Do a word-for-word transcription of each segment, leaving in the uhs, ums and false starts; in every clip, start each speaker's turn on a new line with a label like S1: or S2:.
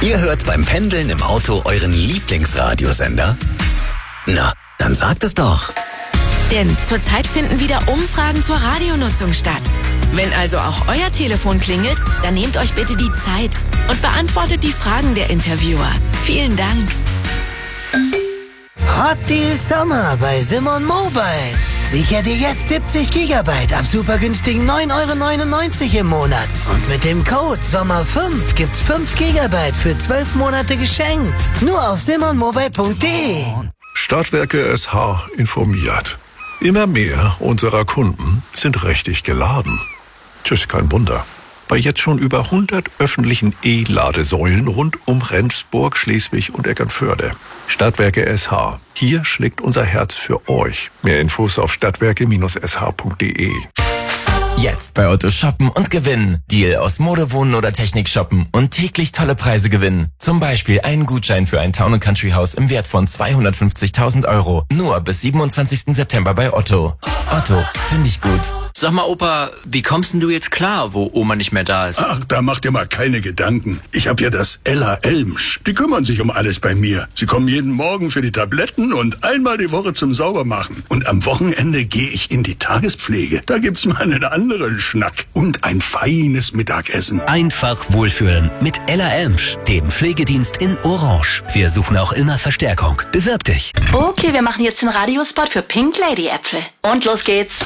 S1: Ihr hört beim Pendeln im Auto euren Lieblingsradiosender? Na, dann sagt es doch.
S2: Denn zurzeit finden wieder Umfragen zur Radionutzung statt. Wenn also auch euer Telefon klingelt, dann nehmt euch bitte die Zeit und beantwortet die Fragen der Interviewer. Vielen Dank.
S3: Hot Deal Sommer bei Simon Mobile. Sicher dir jetzt siebzig Gigabyte ab super günstigen neun Euro neunundneunzig im Monat. Und mit dem Code Sommer fünf gibt's fünf Gigabyte für zwölf Monate geschenkt. Nur auf simon mobile punkt de.
S4: Stadtwerke S H informiert. Immer mehr unserer Kunden sind richtig geladen. Tschüss, kein Wunder. Bei jetzt schon über hundert öffentlichen E-Ladesäulen rund um Rendsburg, Schleswig und Eckernförde. Stadtwerke S H. Hier schlägt unser Herz für euch. Mehr Infos auf stadtwerke Bindestrich s h punkt de.
S5: Jetzt bei Otto shoppen und gewinnen. Deal aus Mode, Wohnen oder Technik shoppen und täglich tolle Preise gewinnen. Zum Beispiel einen Gutschein für ein Town and Country Haus im Wert von zweihundertfünfzigtausend Euro. Nur bis siebenundzwanzigsten September bei Otto. Otto, finde ich gut.
S6: Sag mal, Opa, wie kommst denn du jetzt klar, wo Oma nicht mehr da ist?
S7: Ach, da mach dir mal keine Gedanken. Ich hab ja das Ella Elmsch. Die kümmern sich um alles bei mir. Sie kommen jeden Morgen für die Tabletten und einmal die Woche zum Saubermachen. Und am Wochenende gehe ich in die Tagespflege. Da gibt's mal einen anderen Schnack und ein feines Mittagessen.
S1: Einfach wohlfühlen mit Ella Elmsch, dem Pflegedienst in Orange. Wir suchen auch immer Verstärkung. Bewirb dich.
S8: Okay, wir machen jetzt den Radiospot für Pink Lady Äpfel. Und los geht's.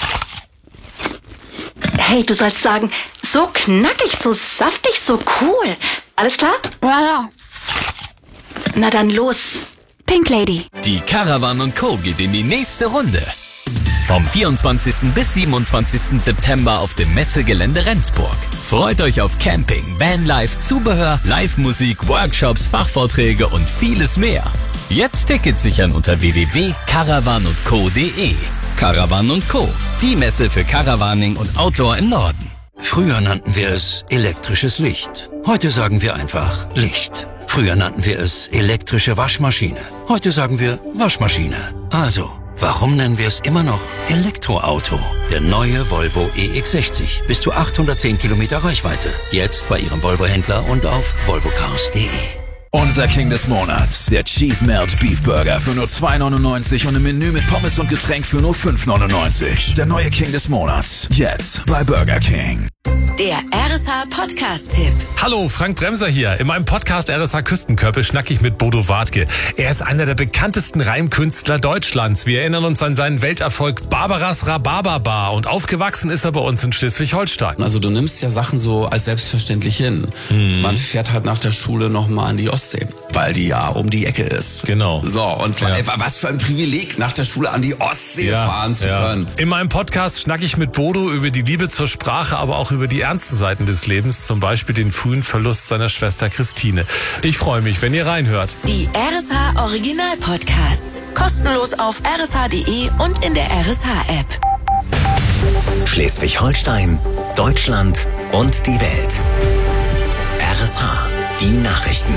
S8: Hey, du sollst sagen, so knackig, so saftig, so cool. Alles klar?
S9: Ja, ja.
S8: Na dann los.
S9: Pink Lady.
S10: Die Caravan und Co. geht in die nächste Runde. Vom vierundzwanzigsten bis siebenundzwanzigsten September auf dem Messegelände Rendsburg. Freut euch auf Camping, Vanlife, Zubehör, Live-Musik, Workshops, Fachvorträge und vieles mehr. Jetzt Tickets sichern unter w w w punkt caravan und co punkt de. Caravan und Co., die Messe für Caravaning und Outdoor im Norden.
S11: Früher nannten wir es elektrisches Licht. Heute sagen wir einfach Licht. Früher nannten wir es elektrische Waschmaschine. Heute sagen wir Waschmaschine. Also, warum nennen wir es immer noch Elektroauto? Der neue Volvo E X sechzig. Bis zu achthundertzehn Kilometer Reichweite. Jetzt bei Ihrem Volvo-Händler und auf volvo cars punkt de.
S12: Unser King des Monats, der Cheese Melt Beef Burger für nur zwei neunundneunzig und ein Menü mit Pommes und Getränk für nur fünf neunundneunzig. Der neue King des Monats, jetzt bei Burger King.
S2: Der R S H Podcast-Tipp.
S13: Hallo, Frank Bremser hier. In meinem Podcast R S H Küstenkörper schnack ich mit Bodo Wartke. Er ist einer der bekanntesten Reimkünstler Deutschlands. Wir erinnern uns an seinen Welterfolg Barbaras Rhabarberbar und aufgewachsen ist er bei uns in Schleswig-Holstein.
S14: Also du nimmst ja Sachen so als selbstverständlich hin. Hm. Man fährt halt nach der Schule nochmal an die Ostsee, weil die ja um die Ecke ist.
S13: Genau.
S14: So, und ja. Was für ein Privileg, nach der Schule an die Ostsee ja, fahren zu ja. können.
S13: In meinem Podcast schnack ich mit Bodo über die Liebe zur Sprache, aber auch über die ernsten Seiten des Lebens, zum Beispiel den frühen Verlust seiner Schwester Christine. Ich freue mich, wenn ihr reinhört.
S2: Die R S H Original Podcasts. Kostenlos auf r s h punkt de und in der R S H App.
S1: Schleswig-Holstein, Deutschland und die Welt. R S H, die Nachrichten.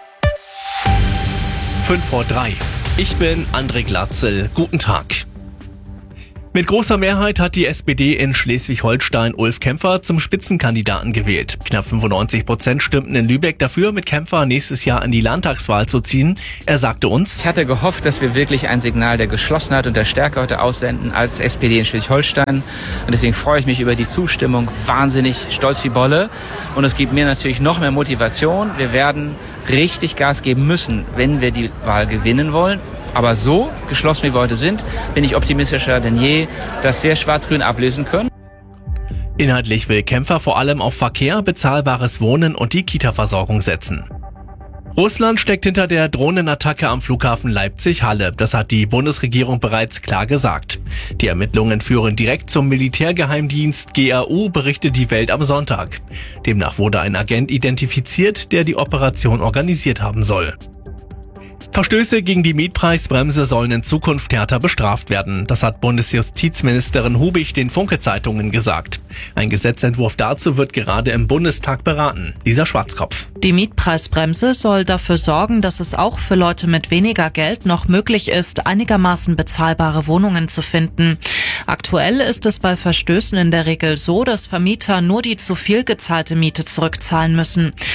S15: fünf vor drei. Ich bin André Glatzel. Guten Tag. Mit großer Mehrheit hat die S P D in Schleswig-Holstein Ulf Kämpfer zum Spitzenkandidaten gewählt. Knapp fünfundneunzig Prozent stimmten in Lübeck dafür, mit Kämpfer nächstes Jahr in die Landtagswahl zu ziehen. Er sagte uns:
S16: Ich hatte gehofft, dass wir wirklich ein Signal der Geschlossenheit und der Stärke heute aussenden als S P D in Schleswig-Holstein. Und deswegen freue ich mich über die Zustimmung. Wahnsinnig stolz wie Bolle. Und es gibt mir natürlich noch mehr Motivation. Wir werden richtig Gas geben müssen, wenn wir die Wahl gewinnen wollen. Aber so geschlossen wie wir heute sind, bin ich optimistischer denn je, dass wir Schwarz-Grün ablösen können.
S15: Inhaltlich will Kämpfer vor allem auf Verkehr, bezahlbares Wohnen und die Kita-Versorgung setzen. Russland steckt hinter der Drohnenattacke am Flughafen Leipzig-Halle. Das hat die Bundesregierung bereits klar gesagt. Die Ermittlungen führen direkt zum Militärgeheimdienst G A U, berichtet die Welt am Sonntag. Demnach wurde ein Agent identifiziert, der die Operation organisiert haben soll. Verstöße gegen die Mietpreisbremse sollen in Zukunft härter bestraft werden. Das hat Bundesjustizministerin Hubig den Funke-Zeitungen gesagt. Ein Gesetzentwurf dazu wird gerade im Bundestag beraten. Lisa Schwarzkopf.
S17: Die Mietpreisbremse soll dafür sorgen, dass es auch für Leute mit weniger Geld noch möglich ist, einigermaßen bezahlbare Wohnungen zu finden. Aktuell ist es bei Verstößen in der Regel so, dass Vermieter nur die zu viel gezahlte Miete zurückzahlen müssen.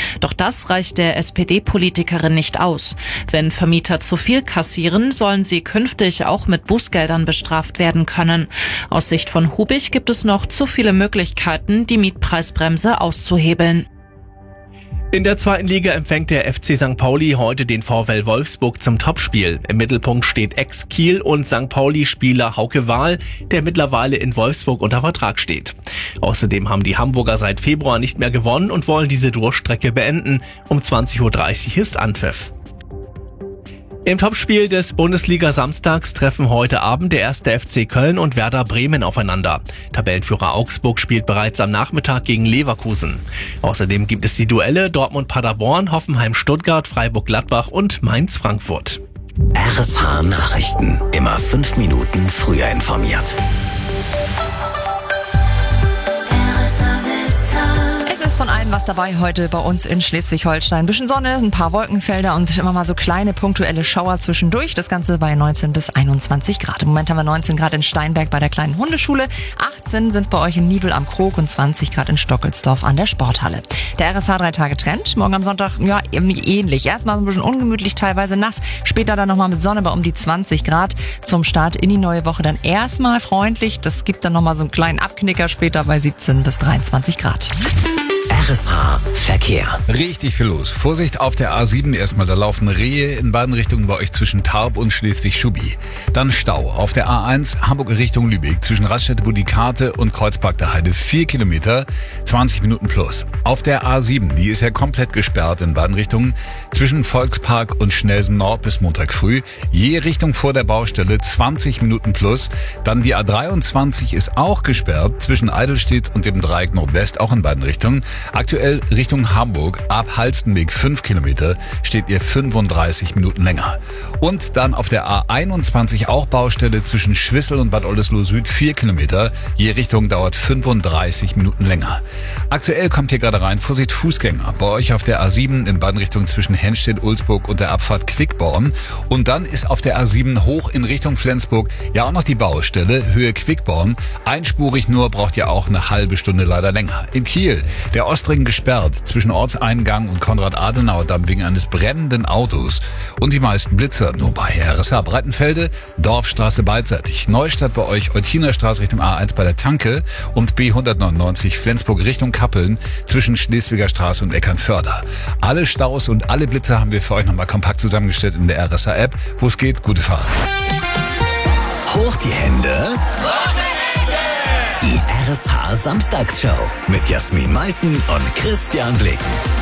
S17: Doch das reicht der S P D-Politikerin nicht aus. Wenn Vermieter zu viel kassieren, sollen sie künftig auch mit Bußgeldern bestraft werden können. Aus Sicht von Hubig gibt es noch zu viele Möglichkeiten, die Mietpreisbremse auszuhebeln.
S15: In der zweiten Liga empfängt der F C Sankt Pauli heute den VfL Wolfsburg zum Topspiel. Im Mittelpunkt steht Ex-Kiel und Sankt Pauli-Spieler Hauke Wahl, der mittlerweile in Wolfsburg unter Vertrag steht. Außerdem haben die Hamburger seit Februar nicht mehr gewonnen und wollen diese Durchstrecke beenden. Um zwanzig Uhr dreißig ist Anpfiff. Im Topspiel des Bundesliga-Samstags treffen heute Abend der erste F C Köln und Werder Bremen aufeinander. Tabellenführer Augsburg spielt bereits am Nachmittag gegen Leverkusen. Außerdem gibt es die Duelle Dortmund-Paderborn, Hoffenheim-Stuttgart, Freiburg-Gladbach und Mainz-Frankfurt.
S1: R S H Nachrichten. Immer fünf Minuten früher informiert.
S9: Es ist von allem was dabei heute bei uns in Schleswig-Holstein. Ein bisschen Sonne, ein paar Wolkenfelder und immer mal so kleine punktuelle Schauer zwischendurch. Das Ganze bei neunzehn bis einundzwanzig Grad. Im Moment haben wir neunzehn Grad in Steinberg bei der kleinen Hundeschule. achtzehn sind bei euch in Nibel am Krog und zwanzig Grad in Stockelsdorf an der Sporthalle. Der R S H drei Tage Trend. Morgen am Sonntag, ja, ähnlich. Erstmal ein bisschen ungemütlich, teilweise nass. Später dann nochmal mit Sonne bei um die zwanzig Grad. Zum Start in die neue Woche dann erstmal freundlich. Das gibt dann nochmal so einen kleinen Abknicker später bei siebzehn bis dreiundzwanzig Grad.
S1: R S H Verkehr.
S18: Richtig viel los. Vorsicht auf der A sieben erstmal, da laufen Rehe in beiden Richtungen bei euch zwischen Tarp und Schleswig-Schubi. Dann Stau auf der A eins Hamburg Richtung Lübeck zwischen Raststätte-Budikate und Kreuzpark der Heide. Vier Kilometer, zwanzig Minuten plus. Auf der A sieben, die ist ja komplett gesperrt in beiden Richtungen zwischen Volkspark und Schnelsen Nord bis Montag früh. Je Richtung vor der Baustelle, zwanzig Minuten plus. Dann die A dreiundzwanzig ist auch gesperrt zwischen Eidelstedt und dem Dreieck Nordwest, auch in beiden Richtungen. Aktuell Richtung Hamburg, ab Halstenweg fünf Kilometer, steht ihr fünfunddreißig Minuten länger. Und dann auf der A einundzwanzig auch Baustelle zwischen Schwissel und Bad Oldesloe Süd, vier Kilometer. Je Richtung dauert fünfunddreißig Minuten länger. Aktuell kommt hier gerade rein, Vorsicht Fußgänger. Bei euch auf der A sieben in beiden Richtungen zwischen Henstedt, Ulsburg und der Abfahrt Quickborn. Und dann ist auf der A sieben hoch in Richtung Flensburg ja auch noch die Baustelle, Höhe Quickborn. Einspurig nur, braucht ja auch eine halbe Stunde leider länger. In Kiel, der Ostring gesperrt zwischen Ortseingang und Konrad-Adenauer-Damm wegen eines brennenden Autos. Und die meisten Blitzer nur bei R S H Breitenfelde, Dorfstraße beidseitig. Neustadt bei euch, Eutinerstraße Richtung A eins bei der Tanke und B hundertneunundneunzig Flensburg Richtung Kappeln zwischen Schleswiger Straße und Eckernförde. Alle Staus und alle Blitzer haben wir für euch nochmal kompakt zusammengestellt in der R S H-App. Wo es geht, gute Fahrt.
S1: Hoch die Hände. Die R S H Samstagsshow mit Jasmin Malten und Christian Blick.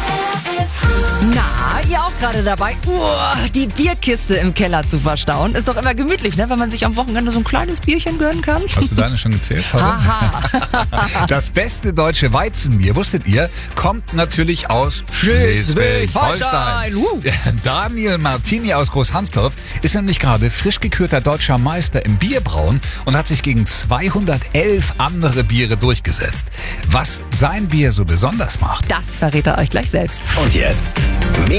S9: Na, ihr auch gerade dabei, uah, die Bierkiste im Keller zu verstauen. Ist doch immer gemütlich, ne, wenn man sich am Wochenende so ein kleines Bierchen gönnen kann.
S18: Hast du deine schon gezählt?
S9: Haha.
S18: Das beste deutsche Weizenbier, wusstet ihr, kommt natürlich aus Schleswig-Holstein.
S9: Uh.
S18: Daniel Martini aus Großhansdorf ist nämlich gerade frisch gekürter deutscher Meister im Bierbrauen und hat sich gegen zweihundertelf andere Biere durchgesetzt. Was sein Bier so besonders macht,
S9: das verrät er euch gleich selbst.
S1: Und jetzt